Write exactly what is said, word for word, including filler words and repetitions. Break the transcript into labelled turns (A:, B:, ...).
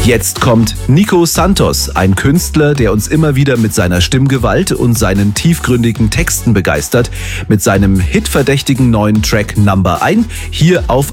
A: Jetzt kommt Nico Santos, ein Künstler, der uns immer wieder mit seiner Stimmgewalt und seinen tiefgründigen Texten begeistert, mit seinem hitverdächtigen neuen Track Number eins hier auf